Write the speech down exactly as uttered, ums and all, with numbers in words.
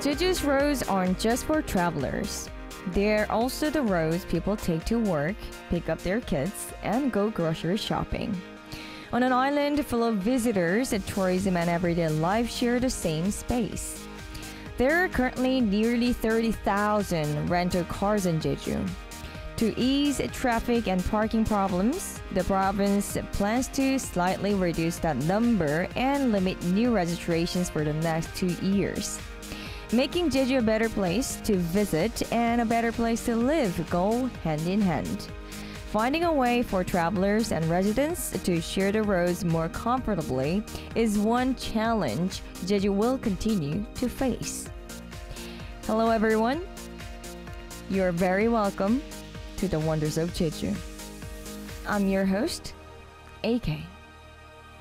Jeju's roads aren't just for travelers. They're also the roads people take to work, pick up their kids, and go grocery shopping. On an island full of visitors, tourism and everyday life share the same space. There are currently nearly thirty thousand rental cars in Jeju. To ease traffic and parking problems, the province plans to slightly reduce that number and limit new registrations for the next two years. Making Jeju a better place to visit and a better place to live go hand in hand. Finding a way for travelers and residents to share the roads more comfortably is one challenge Jeju will continue to face. Hello everyone. You're very welcome to the Wonders of Jeju. I'm your host, A K.